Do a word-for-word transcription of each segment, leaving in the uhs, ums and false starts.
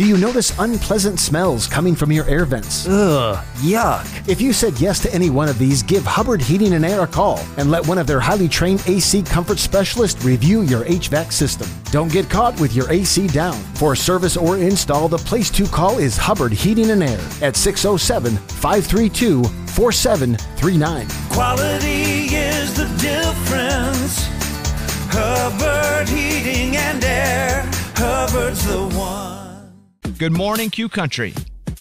you notice unpleasant smells coming from your air vents? Ugh, yuck. If you said yes to any one of these, give Hubbard Heating and Air a call and let one of their highly trained A C comfort specialists review your H V A C system. Don't get caught with your A C down. For service or install, the place to call is Hubbard Heating and Air at six oh seven, five three two, four seven three nine. Quality is the difference. Hubbard Heating and Air. Hubbard's the one. Good morning, Q Country.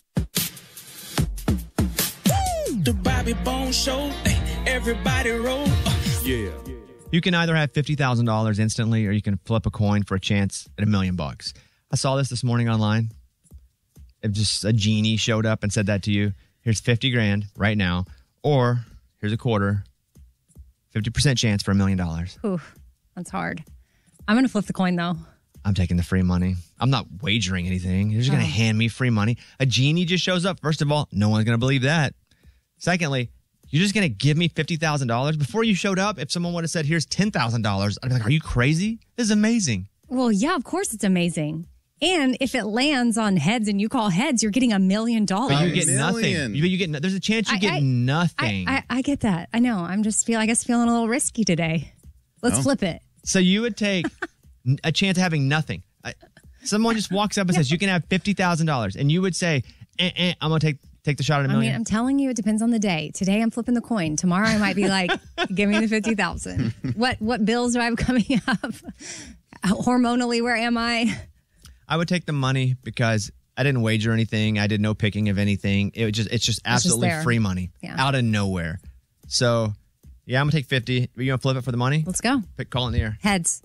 The Bobby Bone Show. Everybody roll. Yeah. You can either have fifty thousand dollars instantly or you can flip a coin for a chance at a million bucks. I saw this this morning online. If just a genie showed up and said that to you, here's fifty grand right now, or here's a quarter, fifty percent chance for a million dollars. Ooh, that's hard. I'm going to flip the coin, though. I'm taking the free money. I'm not wagering anything. You're just going to Oh. hand me free money. A genie just shows up. First of all, no one's going to believe that. Secondly, you're just going to give me fifty thousand dollars? Before you showed up, if someone would have said, here's ten thousand dollars, I'd be like, are you crazy? This is amazing. Well, yeah, of course it's amazing. And if it lands on heads and you call heads, you're getting a million dollars. But you get nothing. You, you get, there's a chance you I- get I- nothing. I, I, I get that. I know. I'm just feel. I guess feeling a little risky today. Let's Oh. flip it. So you would take n- a chance of having nothing. I, someone just walks up and says, you can have fifty thousand dollars. And you would say, eh, eh, I'm going to take take the shot at a I mean, million. I'm telling you, it depends on the day. Today, I'm flipping the coin. Tomorrow, I might be like, give me the fifty thousand. What what bills do I have coming up? Hormonally, where am I? I would take the money because I didn't wager anything. I did no picking of anything. It was just it's just It's just absolutely there. free money Yeah. out of nowhere. So, yeah, I'm going to take fifty. Are you going to flip it for the money? Let's go. Pick, call it in the air. Heads.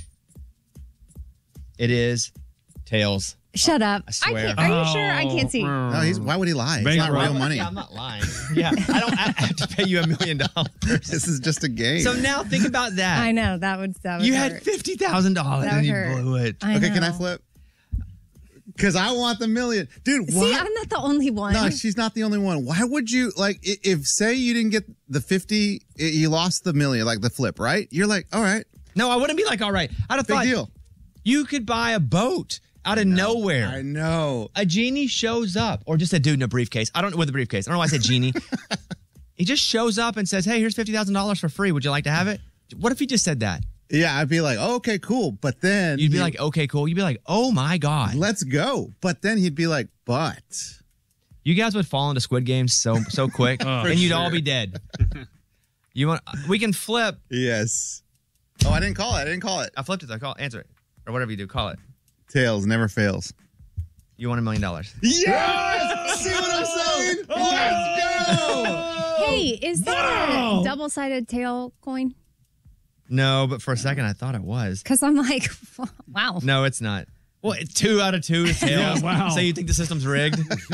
It is tails. Shut up. I swear. can't, are you sure? I can't see. No, he's. Why would he lie? It's not Why real would- money. Yeah, I'm not lying. Yeah, I don't I have to pay you a million dollars. This is just a game. So now think about that. I know that would that would You hurt. had fifty thousand dollars That and would you hurt. blew it. I okay, can I know. flip? Because I want the million, dude. See, Why? I'm not the only one. No, she's not the only one. Why would you like i- if say you didn't get the fifty, i- you lost the million, like the flip, right? You're like, all right, No, I wouldn't be like, all right. I'd have big thought deal. you could buy a boat out of nowhere. I know. A genie shows up, or just a dude in a briefcase. I don't know with a briefcase. I don't know why I said genie. He just shows up and says, hey, here's fifty thousand dollars for free. Would you like to have it? What if he just said that? Yeah, I'd be like, oh, okay, cool. But then You'd be he- like, okay, cool. You'd be like, oh my God. let's go. But then he'd be like, but You guys would fall into Squid Games so so quick, Oh, and you'd for all sure. be dead. You want? We can flip. yes. Oh, I didn't call it. I didn't call it. I flipped it. I call answer it or whatever you do. Call it. Tails never fails. You want a million dollars? Yes! See what I'm saying? Let's go! Hey, is that a double-sided tail coin? No, but for a second I thought it was. Because I'm like, wow. No, it's not. Well, it's two out of two is tails. Yeah, wow. So you think the system's rigged?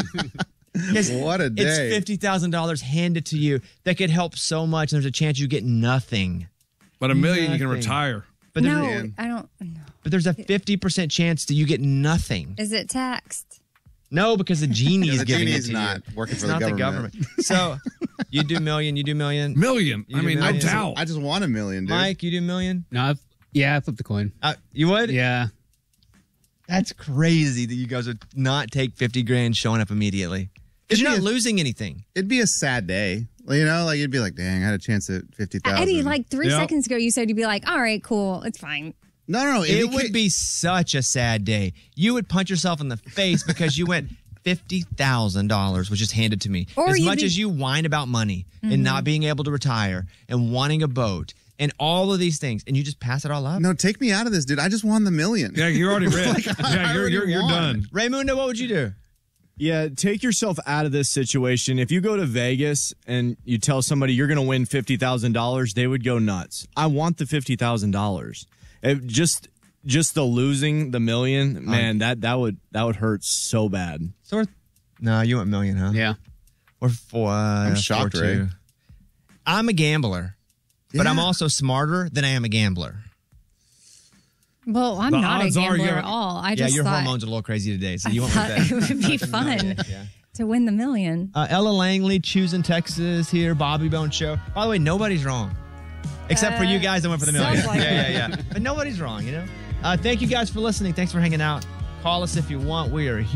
Yes, What a It's day. fifty thousand dollars handed to you that could help so much, and there's a chance you get nothing. But a million, you can Nothing. retire. But no, there's, I don't. No. but there's a fifty percent chance that you get nothing. Is it taxed? No, because the genie's Yeah, the giving genie's it to not you. working It's for the not government. the government. So you do million, you do million. Million. You I do mean, no million. doubt. I just want a million, dude. Mike, you do million? No, I've, yeah, I flipped the coin. Uh, you would? Yeah. That's crazy that you guys would not take fifty grand showing up immediately. Because you're It'd not be a- losing anything. It'd be a sad day. You know, like you'd be like, dang, I had a chance at fifty thousand. Eddie, like three Yep. seconds ago, you said you'd be like, all right, cool, it's fine. no, no, no. if It you would can't- be such a sad day. You would punch yourself in the face because you went fifty thousand dollars was just handed to me. Or as you'd much be- as you whine about money and not being able to retire and wanting a boat and all of these things, and you just pass it all up. No, take me out of this, dude. I just won the million. Yeah, you're already rich. I yeah, you're, already you're, you're won. done. Raymundo, what would you do? Yeah, take yourself out of this situation. If you go to Vegas and you tell somebody you're going to win fifty thousand dollars, they would go nuts. I want the fifty thousand dollars. Just just the losing the million, man, that that would that would hurt so bad. So, we're, no, you went million, huh? Yeah. Or four. Uh, I'm shocked, four, Ray. two. I'm a gambler, but I'm Yeah. also smarter than I am a gambler. Well, I'm The not a odds are gambler you're- at all. I yeah, just your thought, hormones are a little crazy today, so I you went thought with that. it would be fun Yeah. to win the million. Uh, Ella Langley, choosing Texas here, Bobby Bone Show. By the way, nobody's wrong. Except for you guys that went for the million. sounds like yeah, yeah, yeah. But nobody's wrong, you know? Uh, thank you guys for listening. Thanks for hanging out. Call us if you want. We are here.